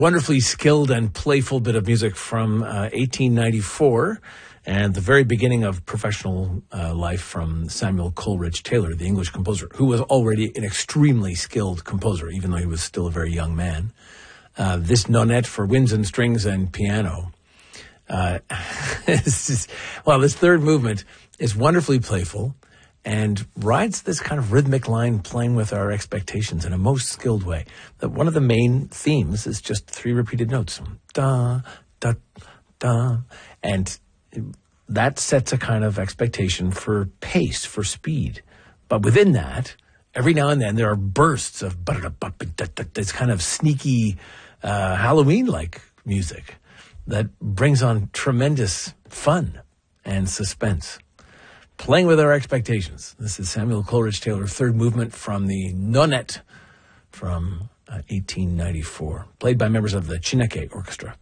Wonderfully skilled and playful bit of music from 1894 and the very beginning of professional life from Samuel Coleridge Taylor, the English composer, who was already an extremely skilled composer, even though he was still a very young man. This Nonette for winds and strings and piano. This third movement is wonderfully playful and rides this kind of rhythmic line playing with our expectations in a most skilled way. That one of the main themes is just 3 repeated notes. Da, da, da. And that sets a kind of expectation for pace, for speed. But within that, every now and then there are bursts of this kind of sneaky Halloween-like music that brings on tremendous fun and suspense. Playing with our expectations. This is Samuel Coleridge Taylor, third movement from the Nonette from 1894, played by members of the Chineke Orchestra.